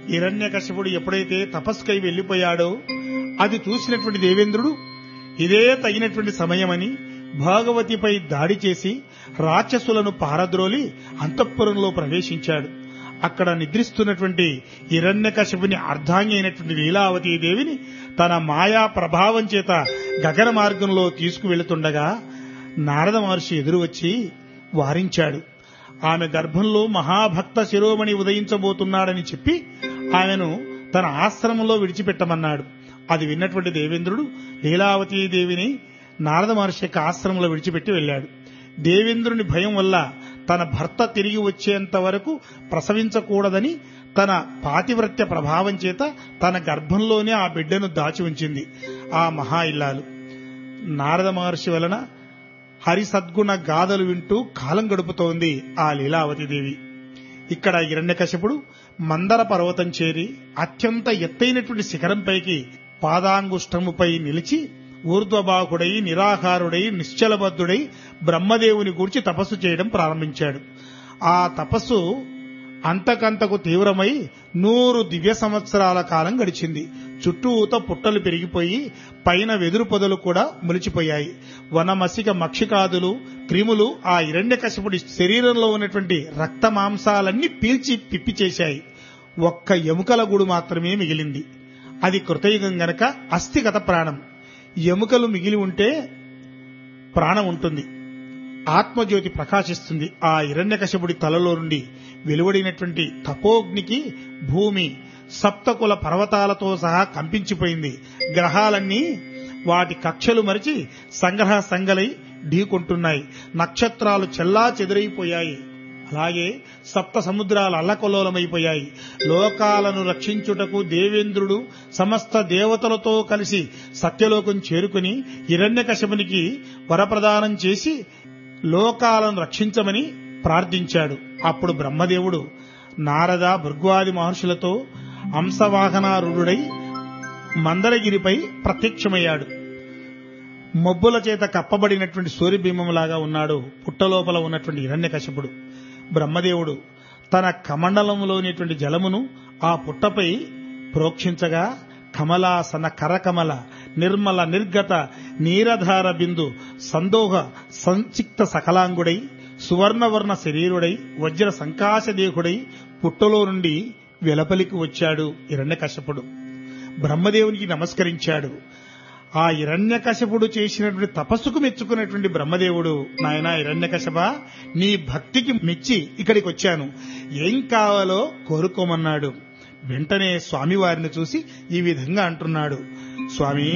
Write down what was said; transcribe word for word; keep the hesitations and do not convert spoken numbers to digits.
హిరణ్యకశిపుడు ఎప్పుడైతే తపస్సుకై వెళ్లిపోయాడో అది చూసినటువంటి దేవేంద్రుడు ఇదే తగినటువంటి సమయమని భాగవతిపై దాడి చేసి రాక్షసులను పారద్రోలి అంతఃపురంలో ప్రవేశించాడు. అక్కడ నిద్రిస్తున్నటువంటి హిరణ్యకశిపుని అర్ధాంగి అయినటువంటి లీలావతీ దేవిని తన మాయా ప్రభావం చేత గగన మార్గంలో తీసుకువెళుతుండగా నారద మహర్షి ఎదురు వచ్చి వారించాడు. ఆమె గర్భంలో మహాభక్త శిరోమణి ఉదయించబోతున్నాడని చెప్పి ఆమెను తన ఆశ్రమంలో విడిచిపెట్టమన్నాడు. అది విన్నటువంటి దేవేంద్రుడు లీలావతీ దేవిని నారద మహర్షి యొక్క ఆశ్రమంలో విడిచిపెట్టి వెళ్లాడు. దేవేంద్రుని భయం వల్ల తన భర్త తిరిగి వచ్చేంత వరకు ప్రసవించకూడదని తన పాతివ్రత్య ప్రభావం చేత తన గర్భంలోనే ఆ బిడ్డను దాచి ఉంచింది ఆ మహా ఇల్లాలు. నారద మహర్షి వలన హరి సద్గుణ గాథలు వింటూ కాలం గడుపుతోంది ఆ లీలావతీదేవి. ఇక్కడ హిరణ్యకశిపుడు మందర పర్వతం చేరి అత్యంత ఎత్తైనటువంటి శిఖరంపైకి పాదాంగుష్టముపై నిలిచి ఊర్ధ్వబాహుడై నిరాహారుడై నిశ్చలబద్ధుడై బ్రహ్మదేవుని గూర్చి తపస్సు చేయడం ప్రారంభించాడు. ఆ తపస్సు అంతకంతకు తీవ్రమై నూరు దివ్య సంవత్సరాల కాలం గడిచింది. చుట్టూత పుట్టలు పెరిగిపోయి పైన వెదురు పొదలు కూడా మొలిచిపోయాయి. వనమసిక మక్షికాదులు క్రిములు ఆ హిరణ్యకశిపుడి శరీరంలో ఉన్నటువంటి రక్త మాంసాలన్నీ పీల్చి పిప్పి చేశాయి. ఒక్క ఎముకల గూడు మాత్రమే మిగిలింది. అది కృతయుగం గనక అస్థిగత ప్రాణం. ఎముకలు మిగిలి ఉంటే ప్రాణం ఉంటుంది, ఆత్మజ్యోతి ప్రకాశిస్తుంది. ఆ హిరణ్యకశిపుడి తలలో నుండి వెలువడినటువంటి తపోగ్నికి భూమి సప్తకుల పర్వతాలతో సహా కంపించిపోయింది. గ్రహాలన్నీ వాటి కక్షలు మరిచి సంగ్రహ సంగలై ఢీకొంటున్నాయి. నక్షత్రాలు చెల్లా చెదురైపోయాయి. అలాగే సప్త సముద్రాలు అల్లకల్లోలమైపోయాయి. లోకాలను రక్షించుటకు దేవేంద్రుడు సమస్త దేవతలతో కలిసి సత్యలోకం చేరుకుని హిరణ్యకశిపునికి వరప్రదానం చేసి లోకాలను రక్షించమని ప్రార్థించాడు. అప్పుడు బ్రహ్మదేవుడు నారద భృగ్వాది మహర్షులతో అంశవాహనారూఢుడై మందరగిరిపై ప్రత్యక్షమయ్యాడు. మబ్బుల చేత కప్పబడినటువంటి సూర్యబింబంలాగా ఉన్నాడు పుట్టలోపల ఉన్నటువంటి హిరణ్యకశిపుడు. బ్రహ్మదేవుడు తన కమండలంలోనేటువంటి జలమును ఆ పుట్టపై ప్రోక్షించగా కమలాసన కరకమల నిర్మల నిర్గత నీరధార బిందు సందోహ సంచిక్త సకలాంగుడై సువర్ణవర్ణ శరీరుడై వజ్ర సంకాశదేహుడై పుట్టలో నుండి వెలపలికి వచ్చాడు హిరణ్యకశిపుడు. బ్రహ్మదేవునికి నమస్కరించాడు. ఆ హిరణ్యకశిపుడు చేసినటువంటి తపస్సుకు మెచ్చుకున్నటువంటి బ్రహ్మదేవుడు, నాయనా హిరణ్యకశిప, నీ భక్తికి మెచ్చి ఇక్కడికి వచ్చాను, ఏం కావాలో కోరుకోమన్నాడు. వెంటనే స్వామివారిని చూసి ఈ విధంగా అంటున్నాడు, స్వామి